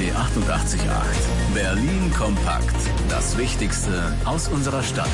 88.8. Berlin kompakt. Das Wichtigste aus unserer Stadt.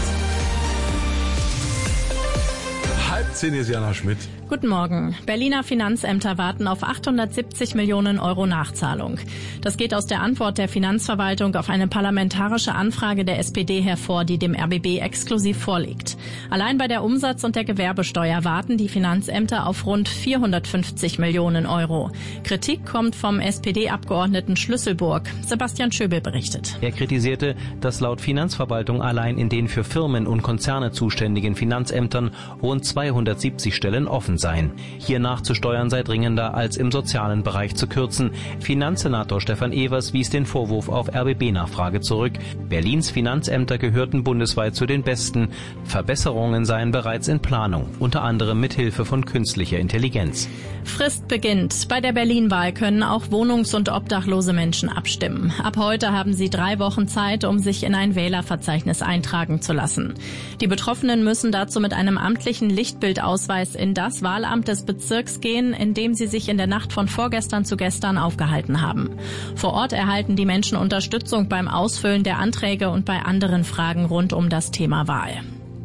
9:30 ist Jana Schmidt. Guten Morgen. Berliner Finanzämter warten auf 870 Millionen Euro Nachzahlung. Das geht aus der Antwort der Finanzverwaltung auf eine parlamentarische Anfrage der SPD hervor, die dem RBB exklusiv vorliegt. Allein bei der Umsatz- und der Gewerbesteuer warten die Finanzämter auf rund 450 Millionen Euro. Kritik kommt vom SPD-Abgeordneten Schlüsselburg. Sebastian Schöbel berichtet. Er kritisierte, dass laut Finanzverwaltung allein in den für Firmen und Konzerne zuständigen Finanzämtern rund 270 Stellen offen seien. Hier nachzusteuern sei dringender, als im sozialen Bereich zu kürzen. Finanzsenator Stefan Evers wies den Vorwurf auf RBB-Nachfrage zurück. Berlins Finanzämter gehörten bundesweit zu den besten. Verbesserungen seien bereits in Planung, unter anderem mit Hilfe von künstlicher Intelligenz. Frist beginnt. Bei der Berlin-Wahl können auch wohnungs- und obdachlose Menschen abstimmen. Ab heute haben sie 3 Wochen Zeit, um sich in ein Wählerverzeichnis eintragen zu lassen. Die Betroffenen müssen dazu mit einem amtlichen Lichtbildausweis in das Wahlamt des Bezirks gehen, in dem sie sich in der Nacht von vorgestern zu gestern aufgehalten haben. Vor Ort erhalten die Menschen Unterstützung beim Ausfüllen der Anträge und bei anderen Fragen rund um das Thema Wahl.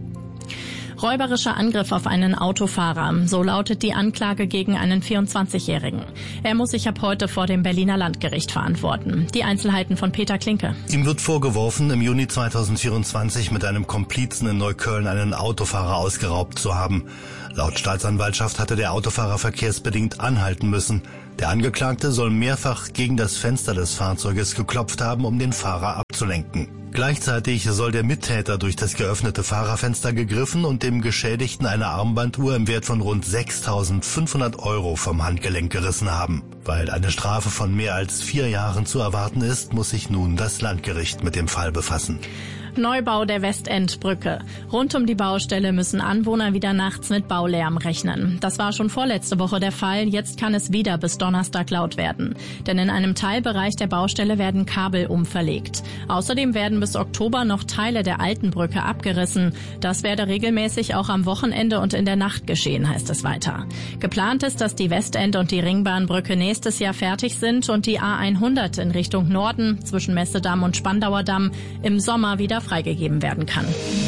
Räuberischer Angriff auf einen Autofahrer, so lautet die Anklage gegen einen 24-Jährigen. Er muss sich ab heute vor dem Berliner Landgericht verantworten. Die Einzelheiten von Peter Klinke. Ihm wird vorgeworfen, im Juni 2024 mit einem Komplizen in Neukölln einen Autofahrer ausgeraubt zu haben. Laut Staatsanwaltschaft hatte der Autofahrer verkehrsbedingt anhalten müssen. Der Angeklagte soll mehrfach gegen das Fenster des Fahrzeuges geklopft haben, um den Fahrer abzulenken. Gleichzeitig soll der Mittäter durch das geöffnete Fahrerfenster gegriffen und dem Geschädigten eine Armbanduhr im Wert von rund 6.500 Euro vom Handgelenk gerissen haben. Weil eine Strafe von mehr als 4 Jahren zu erwarten ist, muss sich nun das Landgericht mit dem Fall befassen. Neubau der Westendbrücke. Rund um die Baustelle müssen Anwohner wieder nachts mit Baulärm rechnen. Das war schon vorletzte Woche der Fall. Jetzt kann es wieder bis Donnerstag laut werden. Denn in einem Teilbereich der Baustelle werden Kabel umverlegt. Außerdem werden bis Oktober noch Teile der alten Brücke abgerissen. Das werde regelmäßig auch am Wochenende und in der Nacht geschehen, heißt es weiter. Geplant ist, dass die Westend- und die Ringbahnbrücke nächstes Jahr fertig sind und die A100 in Richtung Norden zwischen Messedamm und Spandauer Damm im Sommer wieder freigegeben werden kann.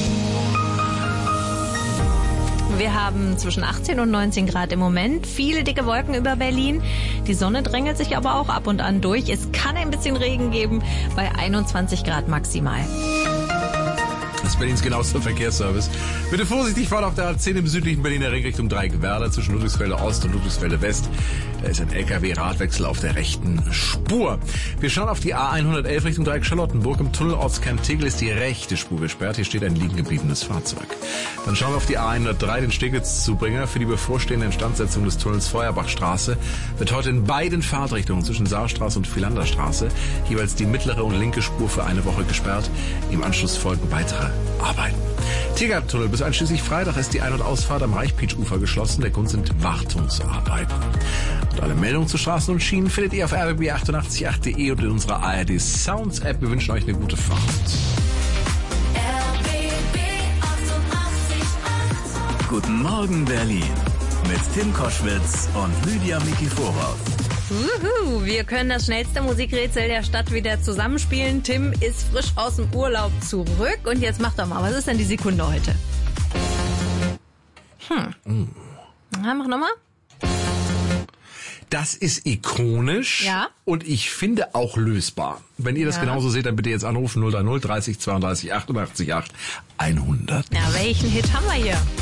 Wir haben zwischen 18 und 19 Grad im Moment. Viele dicke Wolken über Berlin. Die Sonne drängelt sich aber auch ab und an durch. Es kann ein bisschen Regen geben bei 21 Grad maximal. Das ist Berlins genauester Verkehrsservice. Bitte vorsichtig fahren auf der A10 im südlichen Berliner Ring Richtung Dreieckwerder zwischen Ludwigsfelde Ost und Ludwigsfelde West. Da ist ein LKW-Radwechsel auf der rechten Spur. Wir schauen auf die A111 Richtung Dreieck Charlottenburg. Im Tunnel Ortskern Tegel ist die rechte Spur gesperrt. Hier steht ein liegen gebliebenes Fahrzeug. Dann schauen wir auf die A103, den Steglitz-Zubringer. Für die bevorstehende Instandsetzung des Tunnels Feuerbachstraße wird heute in beiden Fahrtrichtungen zwischen Saarstraße und Philanderstraße jeweils die mittlere und linke Spur für eine Woche gesperrt. Im Anschluss folgen weitere Arbeiten. Tiergartentunnel bis einschließlich Freitag ist die Ein- und Ausfahrt am Reichpeach-Ufer geschlossen. Der Grund sind Wartungsarbeiten. Und alle Meldungen zu Straßen und Schienen findet ihr auf rbb888.de und in unserer ARD Sounds App. Wir wünschen euch eine gute Fahrt. RBB 88.8. Guten Morgen Berlin. Mit Tim Koschwitz und Lydia Mikiforov. Wir können das schnellste Musikrätsel der Stadt wieder zusammenspielen. Tim ist frisch aus dem Urlaub zurück. Und jetzt mach doch mal, was ist denn die Sekunde heute? Na, mach nochmal. Das ist ikonisch, ja, und ich finde auch lösbar. Wenn ihr das genauso seht, dann bitte jetzt anrufen 030 30 32 88 8 100. Ja, welchen Hit haben wir hier?